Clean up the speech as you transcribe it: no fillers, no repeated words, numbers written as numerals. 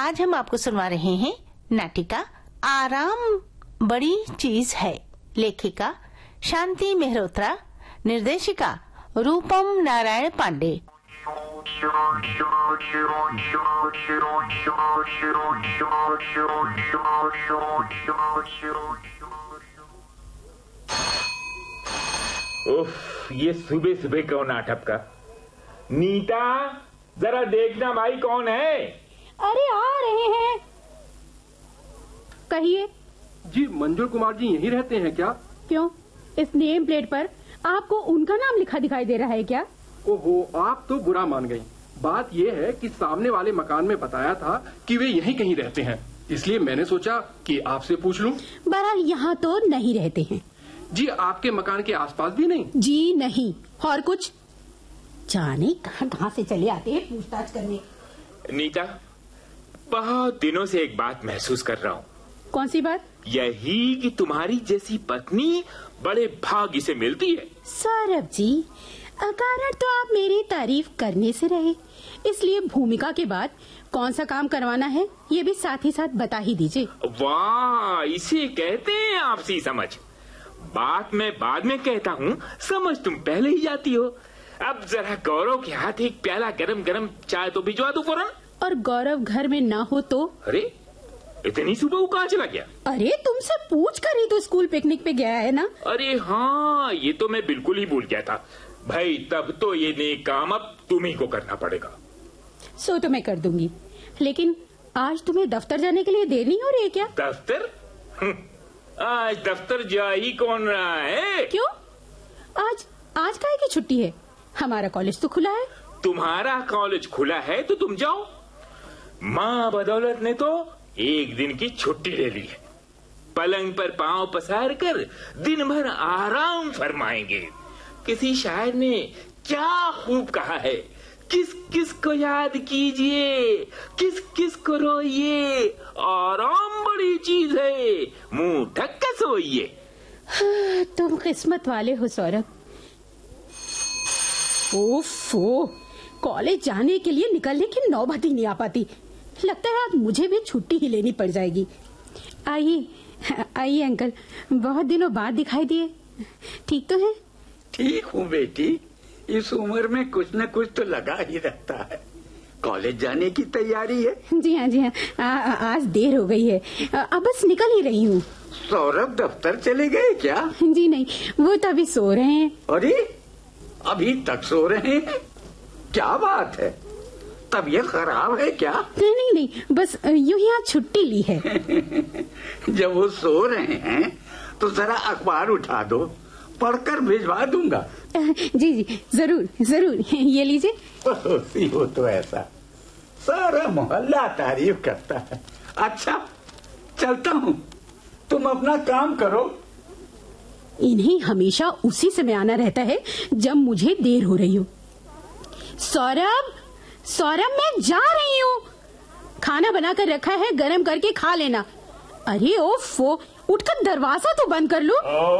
आज हम आपको सुनवा रहे हैं नाटिका आराम बड़ी चीज है। लेखिका शांति मेहरोत्रा, निर्देशिका रूपम नारायण पांडे। उफ, ये सुबह सुबह कौन नाटक का। नीता, जरा देखना भाई कौन है। अरे आ रहे हैं। कहिए। जी, मंजूर कुमार जी यहीं रहते हैं क्या? क्यों, इस नेम प्लेट पर आपको उनका नाम लिखा दिखाई दे रहा है क्या? ओहो, आप तो बुरा मान गई। बात ये है कि सामने वाले मकान में बताया था कि वे यहीं कहीं रहते हैं, इसलिए मैंने सोचा कि आपसे पूछ लूं। बहरहाल यहाँ तो नहीं रहते हैं। जी, आपके मकान के आसपास भी नहीं? जी नहीं। और कुछ जाने कहाँ से चले आते हैं पूछताछ करने। नीता, बहुत दिनों से एक बात महसूस कर रहा हूँ। कौन सी बात? यही कि तुम्हारी जैसी पत्नी बड़े भाग्य से मिलती है। सौरभ जी, अकारण तो आप मेरी तारीफ करने से रहे, इसलिए भूमिका के बाद कौन सा काम करवाना है ये भी साथ ही साथ बता ही दीजिए। वाह, इसे कहते हैं आपसी समझ। बात मैं बाद में कहता हूँ, समझ तुम पहले ही जाती हो। अब जरा गौरव के हाथ एक प्याला गरम गरम चाय तो भिजवा दो फौरन। और गौरव घर में ना हो तो? अरे, इतनी सुबह वो कहाँ चला गया? अरे, तुमसे पूछ कर ही तो स्कूल पिकनिक पे गया है ना। अरे हाँ, ये तो मैं बिल्कुल ही भूल गया था भाई। तब तो ये नेक काम अब तुम्ही को करना पड़ेगा। सो तो मैं कर दूंगी, लेकिन आज तुम्हें दफ्तर जाने के लिए देर नहीं हो रही है क्या? दफ्तर? आज दफ्तर जा ही कौन रहा है? क्यों? आज काहे की छुट्टी है? हमारा कॉलेज तो खुला है। तुम्हारा कॉलेज खुला है तो तुम जाओ। माँ बदौलत ने तो एक दिन की छुट्टी ले ली है। पलंग पर पांव पसार कर दिन भर आराम फरमाएंगे। किसी शायर ने क्या खूब कहा है, किस किस को याद कीजिए, किस किस को रोइए, आराम बड़ी चीज है, मुंह ढक के सोइए। हाँ, तुम किस्मत वाले हो सौरभ। ओफो, कॉलेज जाने के लिए निकलने की नौबत ही नहीं आ पाती। लगता है आज मुझे भी छुट्टी ही लेनी पड़ जाएगी। आइए अंकल, बहुत दिनों बाद दिखाई दिए। ठीक तो है? ठीक हूँ बेटी, इस उम्र में कुछ न कुछ तो लगा ही रहता है। कॉलेज जाने की तैयारी है? जी हाँ, आज देर हो गई है, अब बस निकल ही रही हूँ। सौरभ दफ्तर चले गए क्या? जी नहीं, वो तो अभी सो रहे हैं। अरे, अभी तक सो रहे हैं? क्या बात है, तबीयत खराब है क्या? नहीं, बस यूं ही आज छुट्टी ली है। जब वो सो रहे हैं तो जरा अखबार उठा दो, पढ़कर भिजवा दूंगा। जी जरूर, ये लीजिए। हो तो ऐसा, सारा मोहल्ला तारीफ करता है। अच्छा, चलता हूँ, तुम अपना काम करो। इन्हें हमेशा उसी समय आना रहता है जब मुझे देर हो रही हो। सौरभ, मैं जा रही हूँ। खाना बनाकर रखा है, गरम करके खा लेना। अरे ओफो, उठकर दरवाजा तो बंद कर लो।